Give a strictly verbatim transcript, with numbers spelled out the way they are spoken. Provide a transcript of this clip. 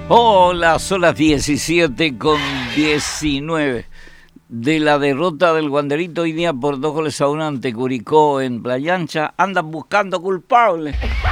Hola, son las diecisiete con diecinueve. De la derrota del Wanderito hoy día por dos goles a uno ante Curicó en Playa Ancha, andan buscando culpables.